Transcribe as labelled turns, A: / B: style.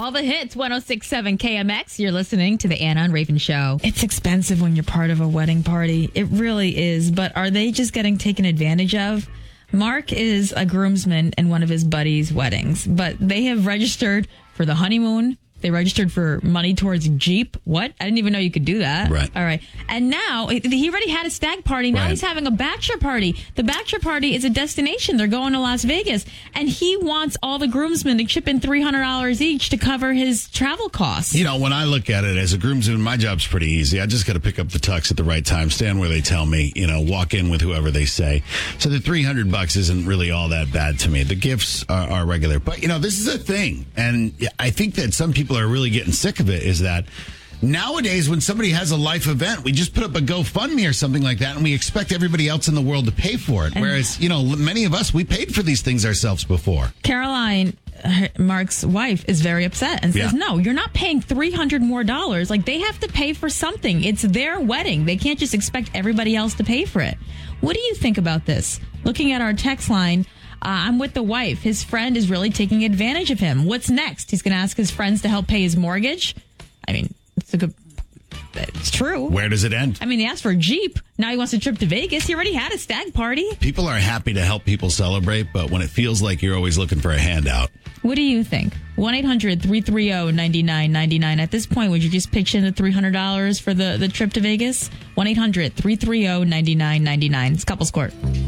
A: All the hits, 106.7 KMX. You're listening to the Anna and Raven Show. It's expensive when you're part of a wedding party. It really is. But are they just getting taken advantage of? Mark is a groomsman in one of his buddies' weddings, but they have registered for the honeymoon. They registered for money towards Jeep. What? I didn't even know you could do that.
B: Right.
A: All right. And now he already had a stag party. Now
B: Right.
A: he's having a bachelor party. The bachelor party is a destination. They're going to Las Vegas. And he wants all the groomsmen to chip in $300 each to cover his travel costs.
B: You know, when I look at it as a groomsman, my job's pretty easy. I just got to pick up the tux at the right time, stand where they tell me, walk in with whoever they say. So the $300 isn't really all that bad to me. The gifts are regular. But, this is a thing. And I think that some people are really getting sick of it, is that nowadays when somebody has a life event, we just put up a GoFundMe or something like that, and we expect everybody else in the world to pay for it. Whereas, many of us, we paid for these things ourselves before.
A: Caroline, Mark's wife, is very upset and says, no, you're not paying $300 more. Like, they have to pay for something. It's their wedding. They can't just expect everybody else to pay for it. What do you think about this? Looking at our text line, I'm with the wife. His friend is really taking advantage of him. What's next? He's going to ask his friends to help pay his mortgage? I mean, it's true.
B: Where does it end?
A: I mean, he asked for a Jeep. Now he wants a trip to Vegas. He already had a stag party.
B: People are happy to help people celebrate, but when it feels like you're always looking for a handout.
A: What do you think? 1-800-330-9999. At this point, would you just pitch in the $300 for the trip to Vegas? 1-800-330-9999. It's Couples Court.